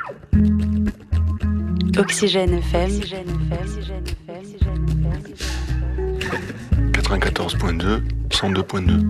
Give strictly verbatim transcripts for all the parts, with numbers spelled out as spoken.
Oxygène F M. quatre-vingt-quatorze point deux, cent deux point deux.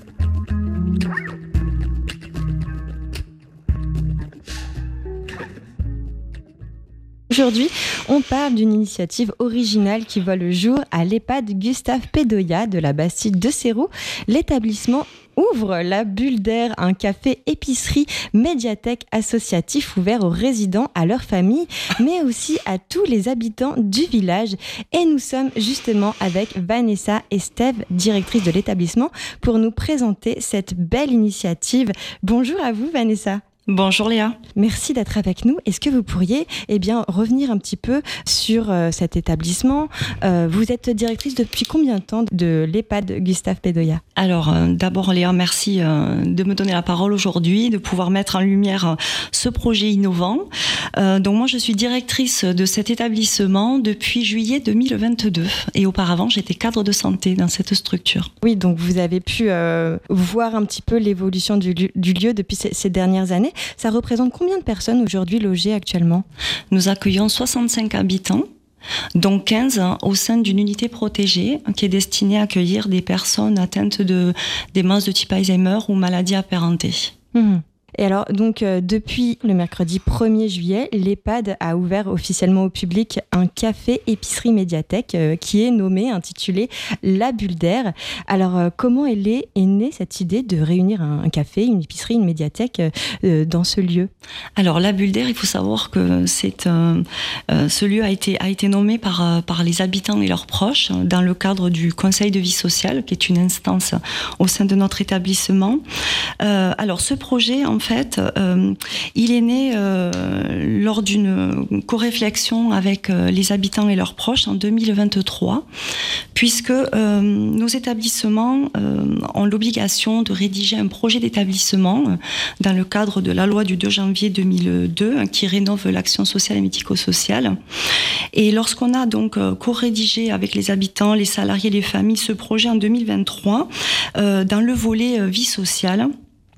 Aujourd'hui, on parle d'une initiative originale qui voit le jour à l'EHPAD Gustave Pédoya de la Bastide de Seyroux. L'établissement ouvre la Bulle d'Air, un café épicerie médiathèque associatif ouvert aux résidents, à leurs familles, mais aussi à tous les habitants du village. Et nous sommes justement avec Vanessa et Steve, directrices de l'établissement, pour nous présenter cette belle initiative. Bonjour à vous, Vanessa. Bonjour Léa. Merci d'être avec nous. Est-ce que vous pourriez eh bien, revenir un petit peu sur euh, cet établissement ? euh, Vous êtes directrice depuis combien de temps de l'EHPAD Gustave Pédoya ? Alors euh, d'abord Léa, merci euh, de me donner la parole aujourd'hui, de pouvoir mettre en lumière euh, ce projet innovant. Euh, donc moi je suis directrice de cet établissement depuis juillet deux mille vingt-deux et auparavant j'étais cadre de santé dans cette structure. Oui, donc vous avez pu euh, voir un petit peu l'évolution du, du lieu depuis ces, ces dernières années. Ça représente combien de personnes aujourd'hui logées actuellement ? Nous accueillons soixante-cinq habitants, dont quinze au sein d'une unité protégée qui est destinée à accueillir des personnes atteintes de démence de type Alzheimer ou maladie apparentée. Mmh. Et alors, donc, euh, depuis le mercredi premier juillet, l'EHPAD a ouvert officiellement au public un café épicerie médiathèque euh, qui est nommé, intitulé La Bulle d'Air. Alors, euh, comment elle est, est née cette idée de réunir un, un café, une épicerie, une médiathèque euh, dans ce lieu ? Alors, La Bulle d'Air, il faut savoir que c'est, euh, euh, ce lieu a été, a été nommé par, euh, par les habitants et leurs proches dans le cadre du Conseil de vie sociale, qui est une instance au sein de notre établissement. Euh, alors, ce projet, en En fait, euh, il est né euh, lors d'une co-réflexion avec euh, les habitants et leurs proches en deux mille vingt-trois, puisque euh, nos établissements euh, ont l'obligation de rédiger un projet d'établissement euh, dans le cadre de la loi du deux janvier deux mille deux hein, qui rénove l'action sociale et médico-sociale. Et lorsqu'on a donc euh, co-rédigé avec les habitants, les salariés, les familles ce projet en deux mille vingt-trois, euh, dans le volet euh, vie sociale,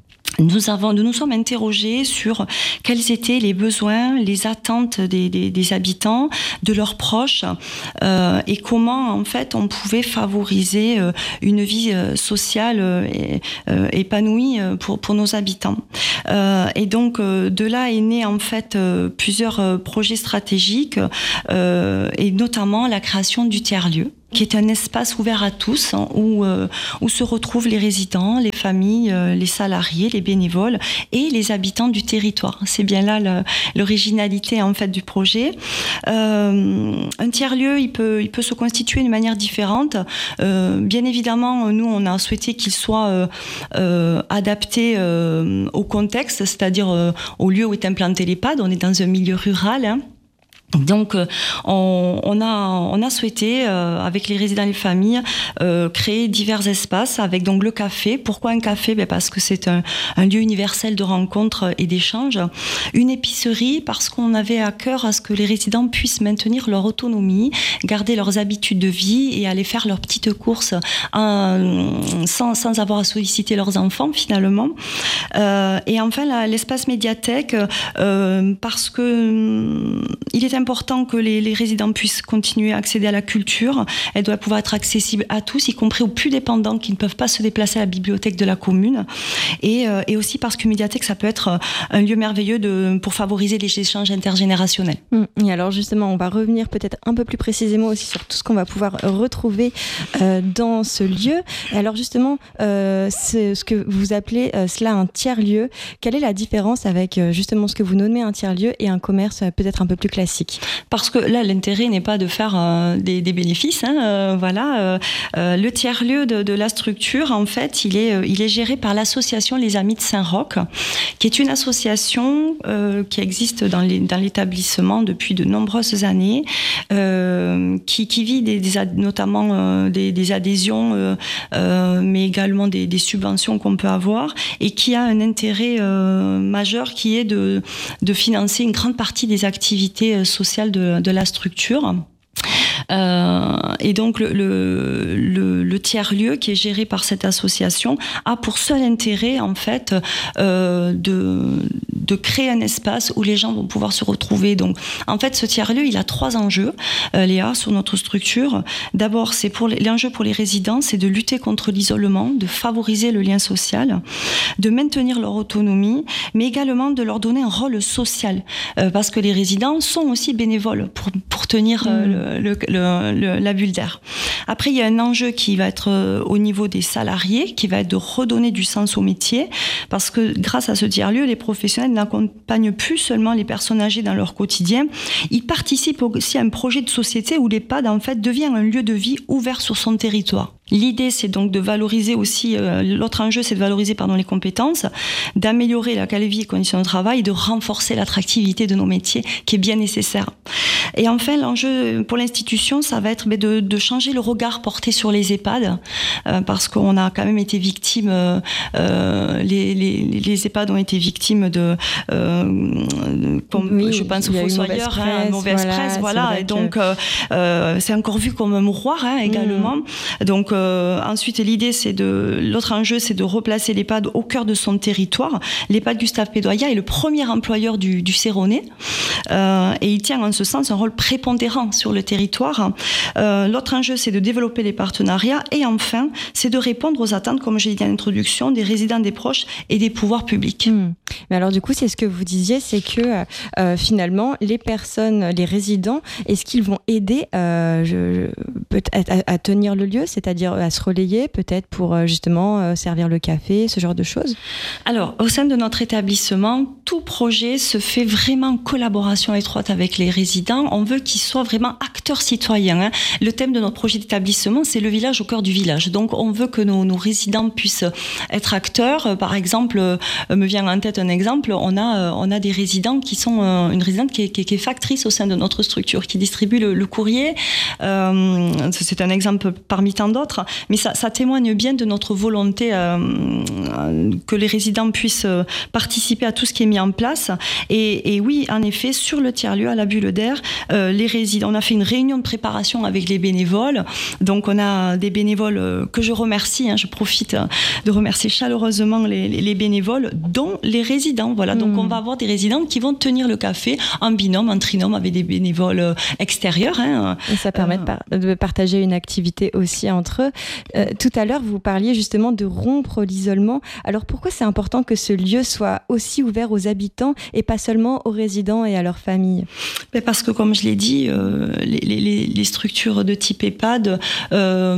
Nous, avons, nous nous sommes interrogés sur quels étaient les besoins, les attentes des, des, des habitants, de leurs proches, euh, et comment en fait on pouvait favoriser euh, une vie euh, sociale euh, euh, épanouie pour, pour nos habitants. Euh, et donc euh, de là est né en fait euh, plusieurs euh, projets stratégiques, euh, et notamment la création du tiers-lieu, qui est un espace ouvert à tous, hein, où, euh, où se retrouvent les résidents, les familles, euh, les salariés, les bénévoles et les habitants du territoire. C'est bien là le, l'originalité en fait du projet. Euh, un tiers-lieu, il peut, il peut se constituer d'une manière différente. Euh, bien évidemment, nous, on a souhaité qu'il soit euh, euh, adapté euh, au contexte, c'est-à-dire euh, au lieu où est implanté l'EHPAD. On est dans un milieu rural, hein. Donc, on, on, a, on a souhaité, euh, avec les résidents et les familles, euh, créer divers espaces avec donc le café. Pourquoi un café ? Ben parce que c'est un, un lieu universel de rencontre et d'échange. Une épicerie, parce qu'on avait à cœur à ce que les résidents puissent maintenir leur autonomie, garder leurs habitudes de vie et aller faire leurs petites courses en, sans, sans avoir à solliciter leurs enfants, finalement. Euh, et enfin, la, l'espace médiathèque, euh, parce que euh, il est important que les, les résidents puissent continuer à accéder à la culture. Elle doit pouvoir être accessible à tous, y compris aux plus dépendants qui ne peuvent pas se déplacer à la bibliothèque de la commune. Et, euh, et aussi parce qu'une médiathèque, ça peut être un lieu merveilleux de, pour favoriser les échanges intergénérationnels. Et alors justement, on va revenir peut-être un peu plus précisément aussi sur tout ce qu'on va pouvoir retrouver euh, dans ce lieu. Et alors justement, euh, c'est ce que vous appelez euh, cela un tiers-lieu. Quelle est la différence avec euh, justement ce que vous nommez un tiers-lieu et un commerce euh, peut-être un peu plus classique ? Parce que là, l'intérêt n'est pas de faire euh, des, des bénéfices. Hein, euh, voilà, euh, euh, le tiers-lieu de, de la structure, en fait, il est, euh, il est géré par l'association Les Amis de Saint-Roch, qui est une association euh, qui existe dans, les, dans l'établissement depuis de nombreuses années, euh, qui, qui vit des, des, notamment euh, des, des adhésions, euh, euh, mais également des, des subventions qu'on peut avoir, et qui a un intérêt euh, majeur qui est de, de financer une grande partie des activités sociales de, de la structure. Euh, et donc le, le, le, le tiers-lieu qui est géré par cette association a pour seul intérêt en fait euh, de, de créer un espace où les gens vont pouvoir se retrouver. Donc en fait ce tiers-lieu il a trois enjeux, euh, Léa, sur notre structure. D'abord c'est pour les, l'enjeu pour les résidents, c'est de lutter contre l'isolement, de favoriser le lien social, de maintenir leur autonomie, mais également de leur donner un rôle social, euh, parce que les résidents sont aussi bénévoles pour, pour tenir euh, mmh. le, le, le, la bulle d'air. Après, il y a un enjeu qui va être euh, au niveau des salariés, qui va être de redonner du sens au métier, parce que grâce à ce tiers-lieu, les professionnels n'accompagnent plus seulement les personnes âgées dans leur quotidien, ils participent aussi à un projet de société où l'EHPAD en fait devient un lieu de vie ouvert sur son territoire. L'idée, c'est donc de valoriser aussi, euh, l'autre enjeu, c'est de valoriser pardon, les compétences, d'améliorer la qualité de vie et les conditions de travail, de renforcer l'attractivité de nos métiers, qui est bien nécessaire. Et enfin, l'enjeu pour l'institution, ça va être de, de changer le regard porté sur les EHPAD, euh, parce qu'on a quand même été victime, euh, les, les, les EHPAD ont été victimes de, euh, comme, oui, je pense, au fossoyeur, hein, mauvaise voilà, presse, voilà, et donc que... euh, c'est encore vu comme un mouroir hein, également. Mmh. Donc euh, ensuite, l'idée, c'est de, l'autre enjeu, c'est de replacer l'EHPAD au cœur de son territoire. L'EHPAD Gustave Pédoya est le premier employeur du, du Céronais, euh, et il tient en ce sens un rôle prépondérant sur le territoire. Euh, l'autre enjeu, c'est de développer les partenariats, et enfin, c'est de répondre aux attentes, comme j'ai dit en introduction, des résidents, des proches et des pouvoirs publics. Mmh. Mais alors du coup, c'est ce que vous disiez, c'est que euh, finalement, les personnes, les résidents, est-ce qu'ils vont aider euh, je, peut-être à, à tenir le lieu, c'est-à-dire à se relayer, peut-être pour euh, justement euh, servir le café, ce genre de choses? Alors, au sein de notre établissement, tout projet se fait vraiment en collaboration étroite avec les résidents. On veut qu'ils soient vraiment acteurs citoyens. Hein. Le thème de notre projet d'établissement, c'est le village au cœur du village. Donc, on veut que nos, nos résidents puissent être acteurs. Par exemple, euh, me vient en tête un exemple, on a, euh, on a des résidents qui sont, euh, une résidente qui est, qui, est, qui est factrice au sein de notre structure, qui distribue le, le courrier. Euh, c'est un exemple parmi tant d'autres, mais ça, ça témoigne bien de notre volonté euh, que les résidents puissent participer à tout ce qui est mis en place. Et, et oui, en effet, sur le tiers-lieu, à la bulle d'air, euh, les résidents, on a fait une réunion de préparation avec les bénévoles. Donc, on a des bénévoles que je remercie. Hein, je profite de remercier chaleureusement les, les, les bénévoles, dont les résidents. Voilà. Donc, mmh. on va avoir des résidents qui vont tenir le café en binôme, en trinôme, avec des bénévoles extérieurs. Hein. Et ça permet euh... de, par- de partager une activité aussi entre eux. Euh, tout à l'heure, vous parliez justement de rompre l'isolement. Alors, pourquoi c'est important que ce lieu soit aussi ouvert aux habitants et pas seulement aux résidents et à leurs familles? Parce que, comme je l'ai dit, euh, les, les, les structures de type EHPAD euh,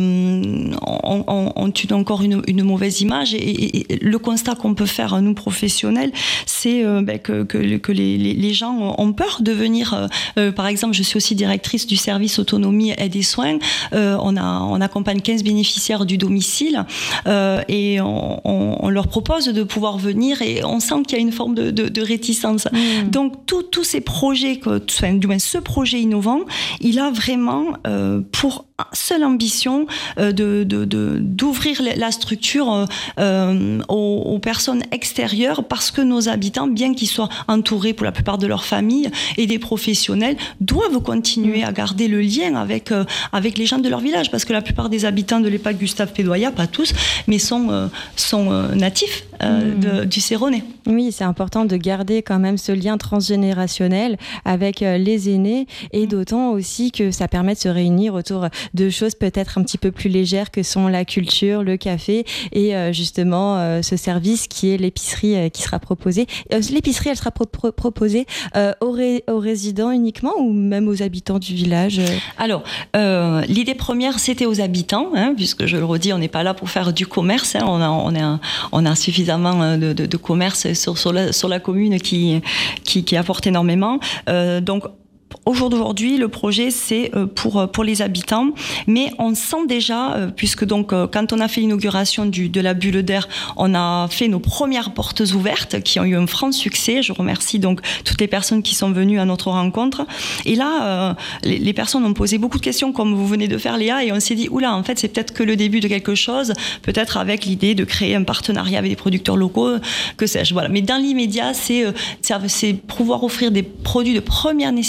ont, ont, ont une, encore une, une mauvaise image. Et, et, et le constat qu'on peut faire, nous, professionnels, c'est euh, ben, que, que, que les, les gens ont peur de venir. Euh, par exemple, je suis aussi directrice du service autonomie aide et soins. Euh, on, a, on accompagne quinze bénéficiaires du domicile euh, et on, on, on leur propose de pouvoir venir, et on sent qu'il y a une forme de, de, de réticence. Mmh. Donc, tous ces projets, que, enfin, du moins ce projet innovant, il a vraiment euh, pour seule ambition euh, de, de, de, d'ouvrir la structure euh, aux, aux personnes extérieures, parce que nos habitants, bien qu'ils soient entourés pour la plupart de leur famille et des professionnels, doivent continuer à garder le lien avec, euh, avec les gens de leur village, parce que la plupart des habitants de l'EHPAD Gustave Pédoya, pas tous, mais sont, euh, sont euh, natifs euh, mmh. de, du Céronais. Oui, c'est important de garder quand même ce lien transgénérationnel avec euh, les aînés, et d'autant aussi que ça permet de se réunir autour de choses peut-être un petit peu plus légères que sont la culture, le café et euh, justement euh, ce service qui est l'épicerie euh, qui sera proposée. Euh, l'épicerie, elle sera pro- pro- proposée euh, aux, ré- aux résidents uniquement ou même aux habitants du village? Alors, euh, l'idée première, c'était aux habitants, hein, puisque je le redis, on n'est pas là pour faire du commerce. Hein, on, a, on, a, on a suffisamment de, de, de commerce sur, sur, la, sur la commune qui, qui, qui apporte énormément. Euh, donc, au jour d'aujourd'hui, le projet, c'est pour, pour les habitants, mais on sent déjà, puisque donc, quand on a fait l'inauguration du, de la bulle d'air, on a fait nos premières portes ouvertes qui ont eu un franc succès. Je remercie donc toutes les personnes qui sont venues à notre rencontre. Et là, euh, les, les personnes ont posé beaucoup de questions, comme vous venez de faire, Léa, et on s'est dit, oula, en fait, c'est peut-être que le début de quelque chose, peut-être avec l'idée de créer un partenariat avec des producteurs locaux, que sais-je. Voilà. Mais dans l'immédiat, c'est, c'est pouvoir offrir des produits de première nécessité aux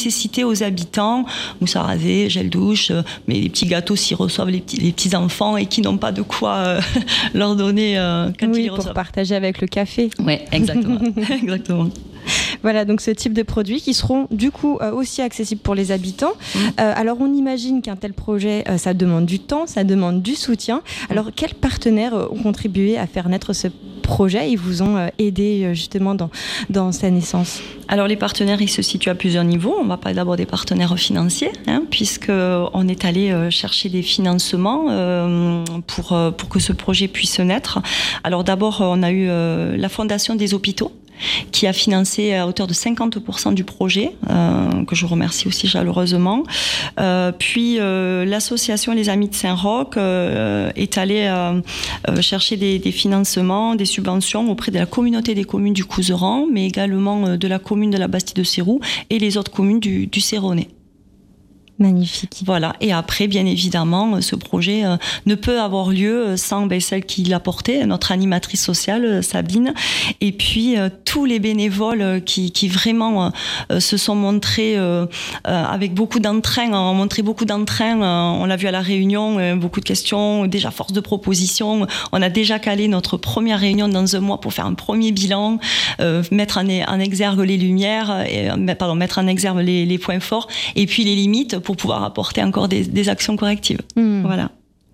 aux habitants, mousse à raser, gel douche, mais les petits gâteaux s'y reçoivent les petits, les petits enfants et qui n'ont pas de quoi euh, leur donner euh, quand oui, ils les pour reçoivent. Partager avec le café. Oui, exactement. exactement. Voilà, donc ce type de produits qui seront du coup euh, aussi accessibles pour les habitants. Mmh. Euh, alors on imagine qu'un tel projet, euh, ça demande du temps, ça demande du soutien. Alors mmh. quels partenaires euh, ont contribué à faire naître ce projet et vous ont euh, aidé euh, justement dans, dans sa naissance? Alors les partenaires, ils se situent à plusieurs niveaux. On va parler d'abord des partenaires financiers, hein, puisqu'on est allé euh, chercher des financements euh, pour, euh, pour que ce projet puisse naître. Alors d'abord, on a eu euh, la Fondation des hôpitaux, qui a financé à hauteur de cinquante pour cent du projet, euh, que je remercie aussi chaleureusement. Euh, puis euh, l'association Les Amis de Saint-Roch euh, est allée euh, euh, chercher des, des financements, des subventions auprès de la communauté des communes du Couserans, mais également euh, de la commune de la Bastide-de-Sérou et les autres communes du, du Céronais. Magnifique. Voilà. Et après, bien évidemment, ce projet euh, ne peut avoir lieu sans ben, celle qui l'a porté, notre animatrice sociale, Sabine, et puis euh, tous les bénévoles qui, qui vraiment euh, se sont montrés euh, euh, avec beaucoup d'entrain, ont montré beaucoup d'entrain. Euh, on l'a vu à la réunion, euh, beaucoup de questions, déjà force de proposition. On a déjà calé notre première réunion dans un mois pour faire un premier bilan, euh, mettre en, en exergue les lumières, et, pardon, mettre en exergue les, les points forts et puis les limites pour pouvoir apporter encore des, des actions correctives. Mmh. Voilà.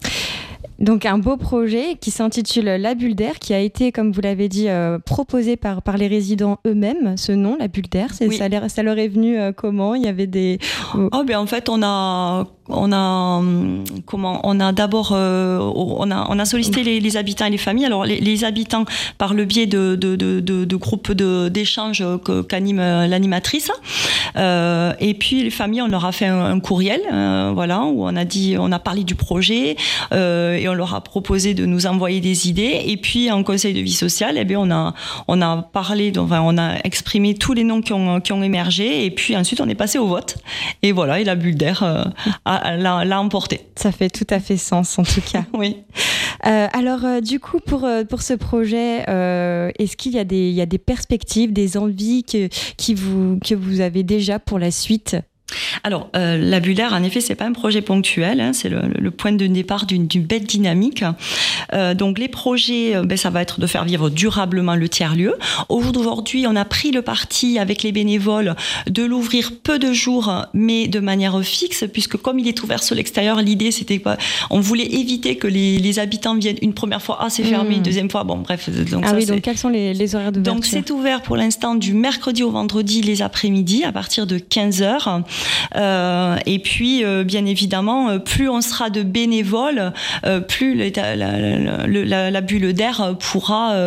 Donc un beau projet qui s'intitule La Bulle d'Air, qui a été, comme vous l'avez dit, euh, proposé par, par les résidents eux-mêmes, ce nom, La Bulle d'Air. C'est, oui. ça, ça leur est venu euh, comment? Il y avait des... Oh, ben en fait, on a... On a comment on a d'abord euh, on a on a sollicité les, les habitants et les familles. Alors les, les habitants par le biais de de de, de, de groupes de d'échange que, qu'anime l'animatrice. Euh, et puis les familles, on leur a fait un, un courriel, euh, voilà, où on a dit, on a parlé du projet euh, et on leur a proposé de nous envoyer des idées. Et puis en conseil de vie sociale, eh bien on a on a parlé, enfin on a exprimé tous les noms qui ont qui ont émergé. Et puis ensuite on est passé au vote. Et voilà, et La Bulle d'Air euh, a L'a, l'a emporté. Ça fait tout à fait sens en tout cas. Oui. Euh, alors euh, du coup pour, euh, pour ce projet, euh, est-ce qu'il y a des, il y a des perspectives, des envies que, qui vous, que vous avez déjà pour la suite ? Alors, euh, La Bulle d'Air, en effet, c'est pas un projet ponctuel, hein, c'est le, le point de départ d'une, d'une belle dynamique. Euh, donc, les projets, euh, ben, ça va être de faire vivre durablement le tiers-lieu. Au jour d'aujourd'hui, on a pris le parti avec les bénévoles de l'ouvrir peu de jours, mais de manière fixe, puisque comme il est ouvert sur l'extérieur, l'idée, c'était pas, on voulait éviter que les, les habitants viennent une première fois, ah, c'est fermé, mmh. une deuxième fois, bon, bref. Donc ah ça, oui, c'est... donc quels sont les, les horaires d'ouverture ? Donc, c'est ouvert pour l'instant du mercredi au vendredi, les après-midi, à partir de quinze heures. Euh, et puis, euh, bien évidemment, plus on sera de bénévoles, euh, plus la, la, la, la, la bulle d'air pourra